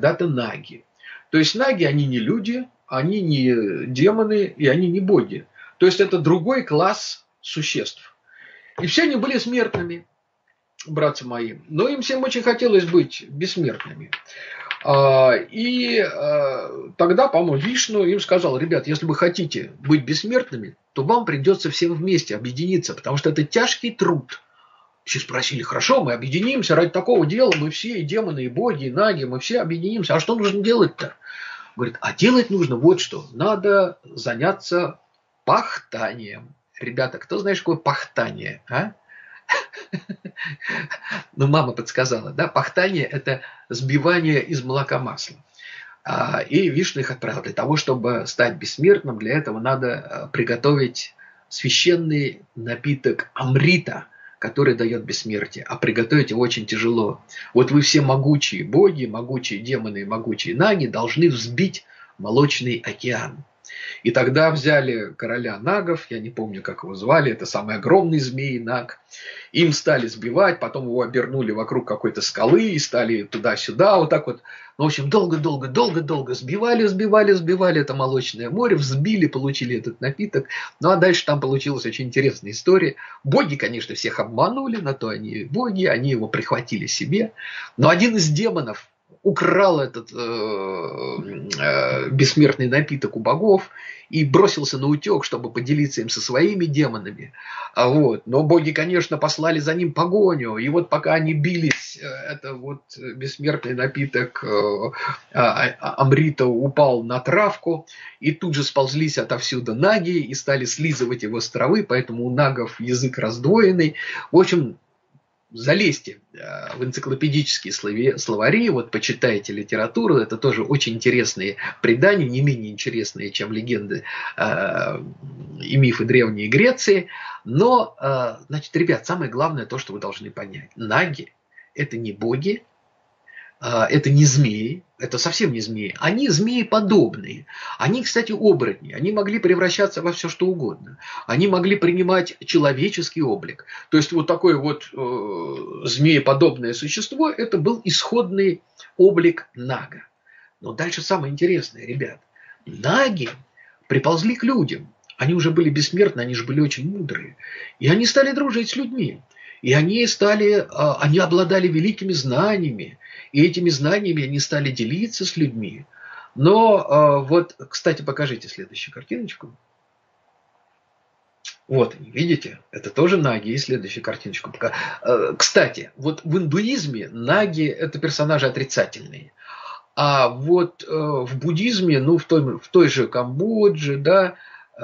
когда-то наги. То есть наги, они не люди, они не демоны и они не боги. То есть это другой класс существ. И все они были смертными, братцы мои. Но им всем очень хотелось быть бессмертными. И тогда, по-моему, Вишну им сказал: ребят, если вы хотите быть бессмертными, то вам придется всем вместе объединиться, потому что это тяжкий труд. Все спросили: хорошо, мы объединимся ради такого дела, мы все, и демоны, и боги, и наги, мы все объединимся. А что нужно делать-то? Говорит, а делать нужно вот что. Надо заняться пахтанием. Ребята, кто знает, что такое пахтание? А? Ну, мама подсказала, да? Пахтание – это сбивание из молока масла. И Вишну их отправил. Для того, чтобы стать бессмертным, для этого надо приготовить священный напиток амрита, который дает бессмертие. А приготовить его очень тяжело. Вот вы все могучие боги, могучие демоны, могучие наги должны взбить молочный океан. И тогда взяли короля нагов, я не помню, как его звали, это самый огромный змей наг. Им стали сбивать, потом его обернули вокруг какой-то скалы и стали туда-сюда, вот так вот. Ну, в общем, долго-долго сбивали это молочное море, взбили, получили этот напиток. Ну, а дальше там получилась очень интересная история. Боги, конечно, всех обманули, на то они боги, они его прихватили себе. Но один из демонов украл этот бессмертный напиток у богов и бросился на утек, чтобы поделиться им со своими демонами. Вот. Но боги, конечно, послали за ним погоню. И вот пока они бились, это вот бессмертный напиток амрита упал на травку, и тут же сползлись отовсюду наги и стали слизывать его с травы, поэтому у нагов язык раздвоенный. В общем, залезьте в энциклопедические словари, вот почитайте литературу, это тоже очень интересные предания, не менее интересные, чем легенды и мифы Древней Греции. Но, значит, ребят, самое главное то, что вы должны понять. Наги – это не боги, это не змеи, это совсем не змеи. Они змеи-подобные. Они, кстати, оборотни. Они могли превращаться во все, что угодно. Они могли принимать человеческий облик. То есть, вот такое вот змееподобное существо, это был исходный облик нага. Но дальше самое интересное, ребят. Наги приползли к людям. Они уже были бессмертны, они же были очень мудрые. И они стали дружить с людьми. И они обладали великими знаниями. И этими знаниями они стали делиться с людьми. Но вот, кстати, покажите следующую картиночку. Вот они, видите? Это тоже наги. И следующую картиночку. Кстати, вот в индуизме наги – это персонажи отрицательные. А вот в буддизме, ну, в той же Камбодже, да,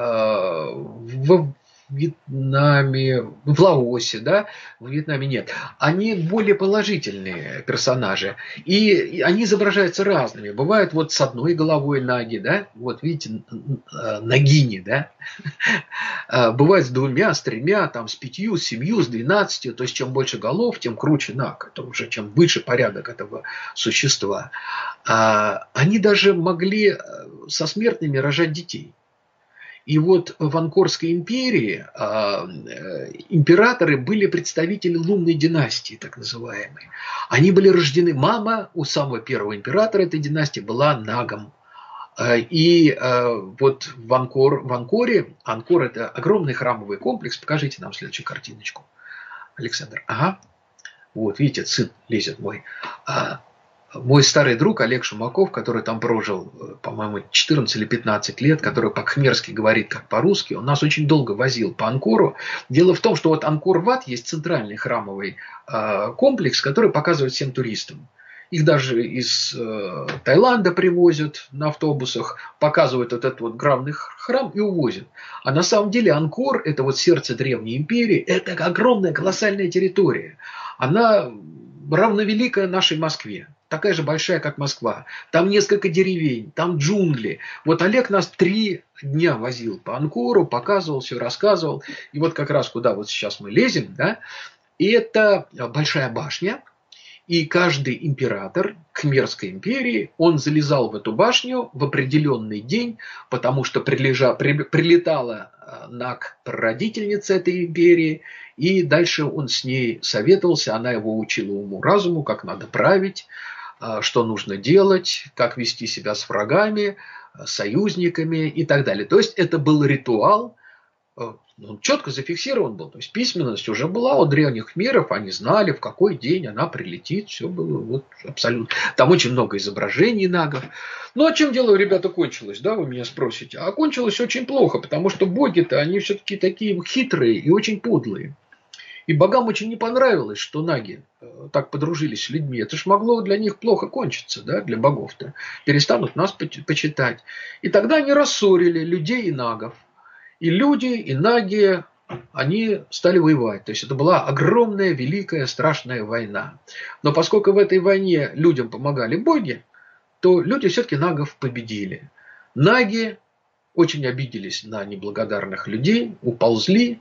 в Вьетнаме, в Лаосе, да, в Вьетнаме нет. Они более положительные персонажи. И они изображаются разными. Бывают вот с одной головой наги, да, вот видите, нагини, да. Бывает с двумя, с тремя, там, с 5, с 7, с 12. То есть, чем больше голов, тем круче наг. Это уже чем выше порядок этого существа. Они даже могли со смертными рожать детей. И вот в Анкорской империи императоры были представители лунной династии, так называемой. Они были рождены, мама у самого первого императора этой династии была нагом. И вот в Анкоре, Анкор – это огромный храмовый комплекс. Покажите нам следующую картиночку, Александр. Ага. Вот, видите, сын лезет мой. Мой старый друг Олег Шумаков, который там прожил, по-моему, 14 или 15 лет, который по-кхмерски говорит, как по-русски, он нас очень долго возил по Анкору. Дело в том, что вот Анкор-Ват есть центральный храмовый комплекс, который показывает всем туристам. Их даже из Таиланда привозят на автобусах, показывают вот этот вот главный храм и увозят. А на самом деле Анкор – это вот сердце Древней империи, это огромная колоссальная территория. Она равновеликая нашей Москве. Такая же большая, как Москва. Там несколько деревень, там джунгли. Вот Олег нас 3 дня возил по Анкору, показывал все, рассказывал. И вот как раз куда вот сейчас мы лезем, да, и это большая башня. И каждый император Кхмерской империи, он залезал в эту башню в определенный день, потому что прилетала наг-прародительница этой империи, и дальше он с ней советовался, она его учила уму-разуму, как надо править. что нужно делать, как вести себя с врагами, союзниками и так далее. То есть это был ритуал, он четко зафиксирован был. То есть письменность уже была у древних миров, они знали, в какой день она прилетит, все было вот абсолютно. Там очень много изображений нагов. Ну, а чем дело, ребята, кончилось, да, вы меня спросите? А кончилось очень плохо, потому что боги-то, они все-таки такие хитрые и очень подлые. И богам очень не понравилось, что наги так подружились с людьми. Это ж могло для них плохо кончиться, да, для богов-то. Перестанут нас почитать. И тогда они рассорили людей и нагов. И люди, и наги, они стали воевать. То есть это была огромная, великая, страшная война. Но поскольку в этой войне людям помогали боги, то люди все-таки нагов победили. Наги очень обиделись на неблагодарных людей, уползли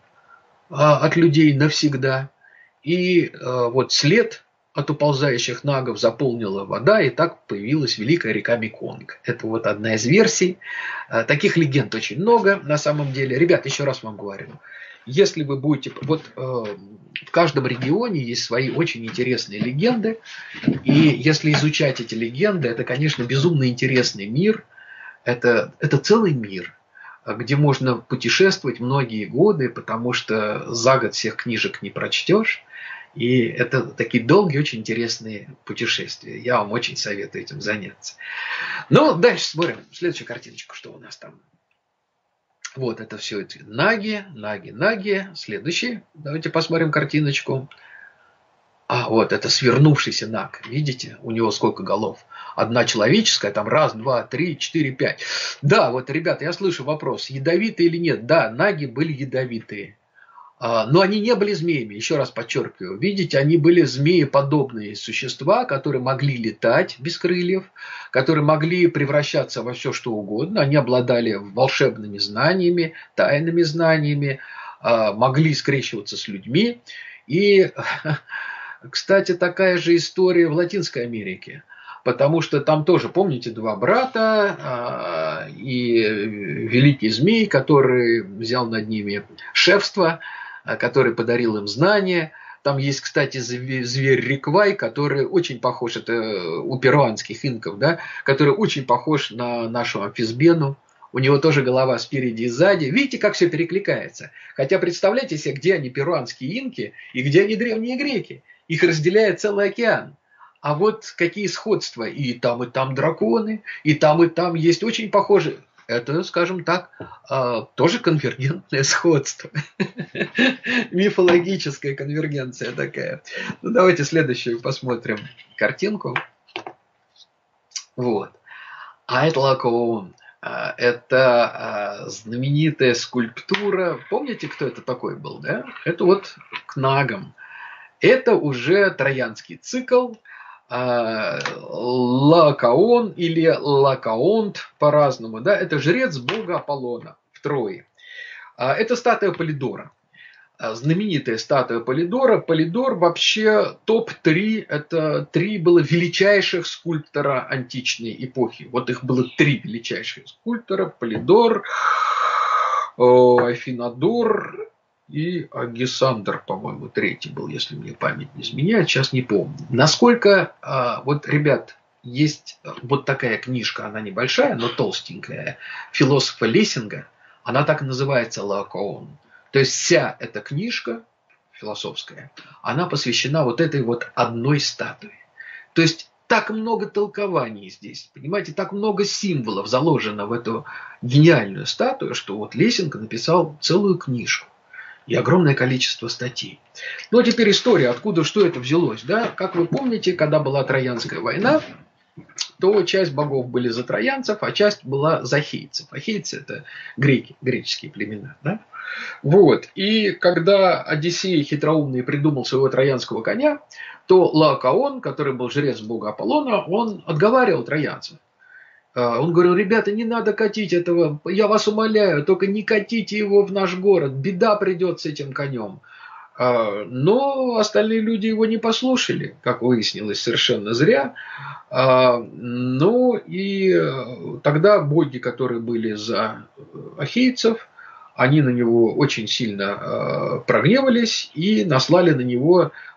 от людей навсегда. И вот след от уползающих нагов заполнила вода, и так появилась великая река Меконг. Это вот одна из версий. Таких легенд очень много на самом деле. Ребят, еще раз вам говорю, если вы будете... Вот в каждом регионе есть свои очень интересные легенды, и если изучать эти легенды, это, конечно, безумно интересный мир. Это целый мир, где можно путешествовать многие годы, потому что за год всех книжек не прочтешь. И это такие долгие, очень интересные путешествия. Я вам очень советую этим заняться. Ну, дальше смотрим. Следующую картиночку, что у нас там. Вот это все эти наги, наги, наги. Следующий. Давайте посмотрим картиночку. А, вот это свернувшийся наг. Видите? У него сколько голов? Одна человеческая, там раз, два, три, четыре, пять. Да, вот, ребята, я слышу вопрос, ядовитые или нет. Да, наги были ядовитые. Но они не были змеями, еще раз подчеркиваю. Видите, они были змееподобные существа, которые могли летать без крыльев, которые могли превращаться во все, что угодно. Они обладали волшебными знаниями, тайными знаниями, могли скрещиваться с людьми. И, кстати, такая же история в Латинской Америке. Потому что там тоже, помните, два брата и великий змей, который взял над ними шефство, который подарил им знания. Там есть, кстати, зверь Риквай, который очень похож, это у перуанских инков, да, который очень похож на нашу амфисбену. У него тоже голова спереди и сзади. Видите, как все перекликается? Хотя представляете себе, где они перуанские инки и где они древние греки. Их разделяет целый океан. А вот какие сходства. И там драконы, и там есть очень похожие. Это, скажем так, тоже конвергентное сходство. Мифологическая конвергенция такая. Ну, давайте следующую посмотрим картинку. Вот. Айтлакоун. Это знаменитая скульптура. Помните, кто это такой был, да? Это вот к нагам. Это уже троянский цикл. Лакаон или Лакаонт по-разному, да, это жрец бога Аполлона в Трое. Это статуя Полидора. Знаменитая статуя Полидора. Полидор вообще топ-3, это 3 было величайших скульптора античной эпохи. Вот их было 3 величайших скульптора. Полидор, Афинадор и Агисандр, по-моему, третий был, если мне память не изменяет, сейчас не помню. Насколько, вот, ребят, есть вот такая книжка, она небольшая, но толстенькая, философа Лессинга, она так и называется «Лаокоон». То есть вся эта книжка философская, она посвящена вот этой вот одной статуе. То есть так много толкований здесь, понимаете, так много символов заложено в эту гениальную статую, что вот Лессинг написал целую книжку. И огромное количество статей. Ну, а теперь история, откуда, что это взялось. Да? Как вы помните, когда была Троянская война, то часть богов были за троянцев, а часть была за ахейцев. Ахейцы – это греки, греческие племена. Да? Вот. И когда Одиссей хитроумный придумал своего троянского коня, то Лаокоон, который был жрец бога Аполлона, он отговаривал троянцев. Он говорил, ребята, не надо катить этого, я вас умоляю, только не катите его в наш город, беда придет с этим конем. Но остальные люди его не послушали, как выяснилось, совершенно зря. Ну и тогда боги, которые были за ахейцев, они на него очень сильно прогневались и наслали на него